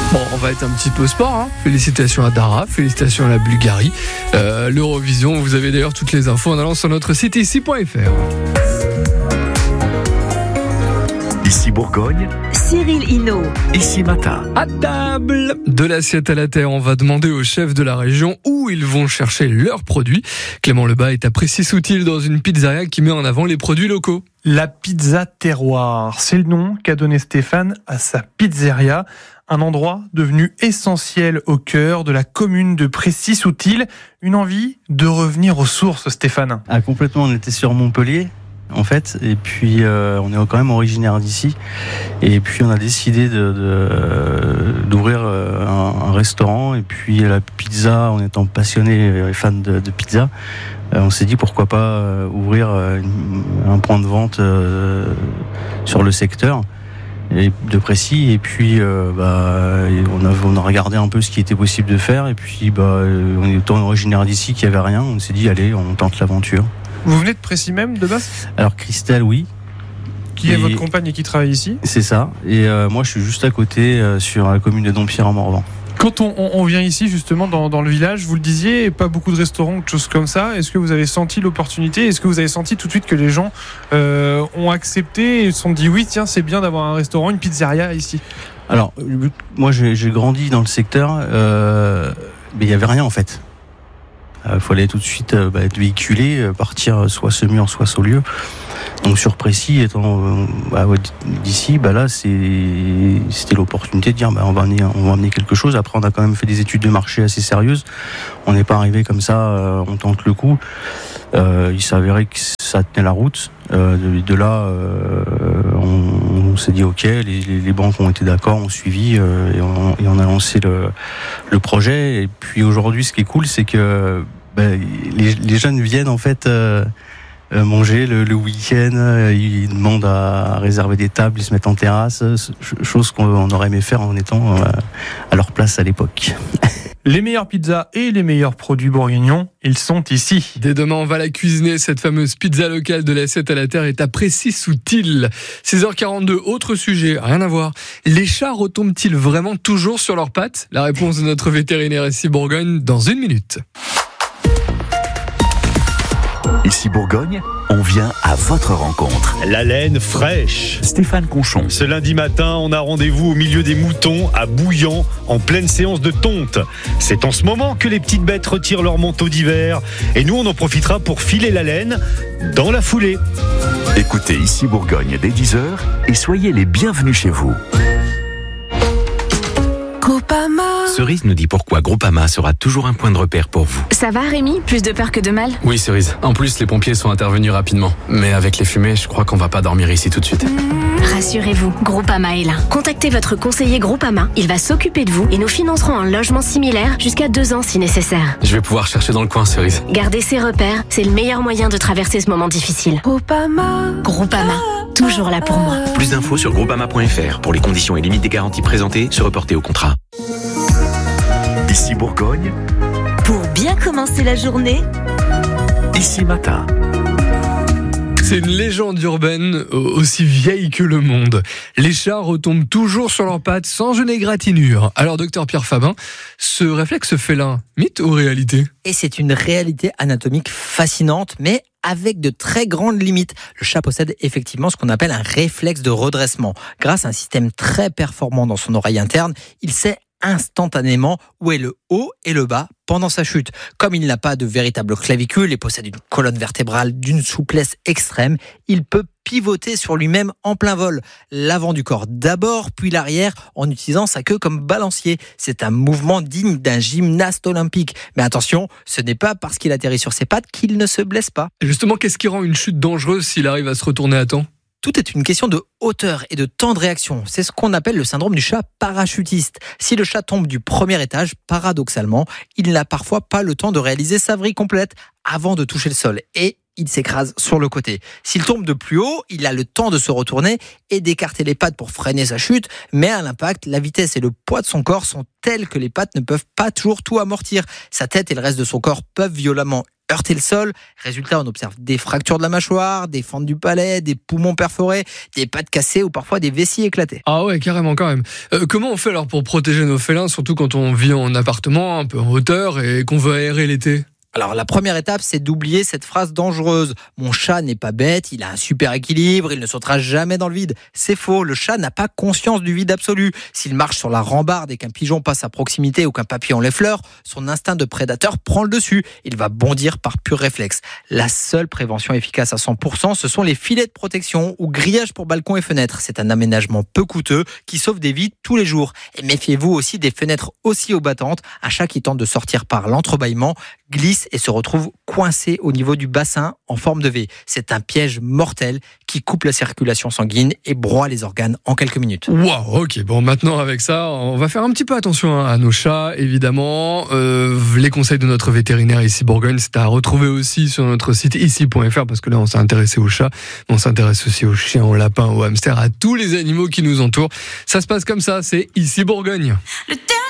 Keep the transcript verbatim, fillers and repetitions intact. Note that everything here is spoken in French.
Bon, on va être un petit peu sport, hein. Félicitations à Dara, félicitations à la Bulgarie. Euh, L'Eurovision, vous avez d'ailleurs toutes les infos en allant sur notre site ici point f r. Ici Bourgogne, Cyril Hinault. Ici Matin. À table de l'assiette à la terre, on va demander aux chefs de la région où ils vont chercher leurs produits. Clément Lebas est à Précy-Soutil dans une pizzeria qui met en avant les produits locaux. La pizza terroir, c'est le nom qu'a donné Stéphane à sa pizzeria. Un endroit devenu essentiel au cœur de la commune de Précy-Soutil. Une envie de revenir aux sources, Stéphane. Ah, complètement, on était sur Montpellier. En fait, et puis euh, on est quand même originaire d'ici, et puis on a décidé de, de, d'ouvrir un, un restaurant, et puis la pizza, en étant passionné et fan de, de pizza, euh, on s'est dit pourquoi pas euh, ouvrir euh, un point de vente euh, sur le secteur et de Précy, et puis euh, bah, on, a, on a regardé un peu ce qui était possible de faire, et puis bah, on est étant originaire d'ici qu'il n'y avait rien, on s'est dit allez, on tente l'aventure. Vous venez de Précy même, de base ? Alors Christelle, oui. Qui et est votre compagne et qui travaille ici ? C'est ça. Et euh, moi, je suis juste à côté, euh, sur la commune de Dompierre-en-Morvan. Quand on, on, on vient ici, justement, dans, dans le village, vous le disiez, pas beaucoup de restaurants, de choses comme ça. Est-ce que vous avez senti l'opportunité ? Est-ce que vous avez senti tout de suite que les gens euh, ont accepté et se sont dit oui, tiens, c'est bien d'avoir un restaurant, une pizzeria ici ? Alors, moi, j'ai, j'ai grandi dans le secteur, euh, mais il n'y avait rien, en fait. Il euh, fallait tout de suite euh, bah, être véhiculé, euh, partir soit Semur, soit Saulieu. Donc sur Précy, étant euh, bah, d'ici, bah, là c'est, c'était l'opportunité de dire bah, on, va amener, on va amener quelque chose. Après on a quand même fait des études de marché assez sérieuses. On n'est pas arrivé comme ça, euh, on tente le coup. Euh, il s'avérait que ça tenait la route. Euh, de, de là, euh, on, on s'est dit ok, les, les, les banques ont été d'accord, ont suivi euh, et, on, et on a lancé le, le projet. Et puis aujourd'hui, ce qui est cool, c'est que bah, les, les jeunes viennent en fait euh, manger le, le week-end. Euh, ils demandent à réserver des tables, ils se mettent en terrasse, chose qu'on aurait aimé faire en étant euh, à leur place à l'époque. Les meilleures pizzas et les meilleurs produits bourguignons, ils sont ici. Dès demain, on va la cuisiner. Cette fameuse pizza locale de l'assiette à la terre est à Précy-Soutil. six heures quarante-deux, autre sujet, rien à voir. Les chats retombent-ils vraiment toujours sur leurs pattes ? La réponse de notre vétérinaire ici Bourgogne dans une minute. Ici Bourgogne, on vient à votre rencontre. La laine fraîche. Stéphane Conchon. Ce lundi matin, on a rendez-vous au milieu des moutons, à Bouillant, en pleine séance de tonte. C'est en ce moment que les petites bêtes retirent leur manteau d'hiver. Et nous, on en profitera pour filer la laine dans la foulée. Écoutez Ici Bourgogne dès dix heures et soyez les bienvenus chez vous. Groupama. Cerise nous dit pourquoi Groupama sera toujours un point de repère pour vous. Ça va Rémi ? Plus de peur que de mal ? Oui Cerise, en plus les pompiers sont intervenus rapidement. Mais avec les fumées, je crois qu'on va pas dormir ici tout de suite. Rassurez-vous, Groupama est là. Contactez votre conseiller Groupama, il va s'occuper de vous et nous financerons un logement similaire jusqu'à deux ans si nécessaire. Je vais pouvoir chercher dans le coin Cerise. Gardez ses repères, c'est le meilleur moyen de traverser ce moment difficile. Groupama. Groupama, toujours là pour moi. Plus d'infos sur groupama point f r. Pour les conditions et limites des garanties présentées, se reporter au contrat. Ici Bourgogne, Pour bien commencer la journée, Ici Matin. C'est une légende urbaine aussi vieille que le monde. Les chats retombent toujours sur leurs pattes sans une égratignure. Alors, docteur Pierre Fabin, ce réflexe félin, mythe ou réalité ? Et c'est une réalité anatomique fascinante, mais avec de très grandes limites. Le chat possède effectivement ce qu'on appelle un réflexe de redressement. Grâce à un système très performant dans son oreille interne, il sait instantanément où est le haut et le bas pendant sa chute. Comme il n'a pas de véritable clavicule et possède une colonne vertébrale d'une souplesse extrême, il peut pivoter sur lui-même en plein vol. L'avant du corps d'abord, puis l'arrière en utilisant sa queue comme balancier. C'est un mouvement digne d'un gymnaste olympique. Mais attention, ce n'est pas parce qu'il atterrit sur ses pattes qu'il ne se blesse pas. Et justement, qu'est-ce qui rend une chute dangereuse s'il arrive à se retourner à temps ? Tout est une question de hauteur et de temps de réaction. C'est ce qu'on appelle le syndrome du chat parachutiste. Si le chat tombe du premier étage, paradoxalement, il n'a parfois pas le temps de réaliser sa vrille complète avant de toucher le sol. Et il s'écrase sur le côté. S'il tombe de plus haut, il a le temps de se retourner et d'écarter les pattes pour freiner sa chute, mais à l'impact, la vitesse et le poids de son corps sont tels que les pattes ne peuvent pas toujours tout amortir. Sa tête et le reste de son corps peuvent violemment heurter le sol. Résultat, on observe des fractures de la mâchoire, des fentes du palais, des poumons perforés, des pattes cassées ou parfois des vessies éclatées. Ah ouais, carrément quand même. Euh, comment on fait alors pour protéger nos félins, surtout quand on vit en appartement, un peu en hauteur et qu'on veut aérer l'été ? Alors la première étape, c'est d'oublier cette phrase dangereuse. Mon chat n'est pas bête, il a un super équilibre, il ne sautera jamais dans le vide. C'est faux, le chat n'a pas conscience du vide absolu. S'il marche sur la rambarde et qu'un pigeon passe à proximité ou qu'un papillon l'effleure, son instinct de prédateur prend le dessus. Il va bondir par pur réflexe. La seule prévention efficace à cent pour cent, ce sont les filets de protection ou grillages pour balcons et fenêtres. C'est un aménagement peu coûteux qui sauve des vies tous les jours. Et méfiez-vous aussi des fenêtres aussi haut battantes. Un chat qui tente de sortir par l'entrebâillement glisse et se retrouve coincé au niveau du bassin en forme de V. C'est un piège mortel qui coupe la circulation sanguine et broie les organes en quelques minutes. Waouh, ok. Bon, maintenant avec ça, on va faire un petit peu attention à nos chats, évidemment. Euh, les conseils de notre vétérinaire ici Bourgogne, c'est à retrouver aussi sur notre site ici point f r parce que là, on s'est intéressé aux chats, on s'intéresse aussi aux chiens, aux lapins, aux hamsters, à tous les animaux qui nous entourent. Ça se passe comme ça, c'est ici Bourgogne. Le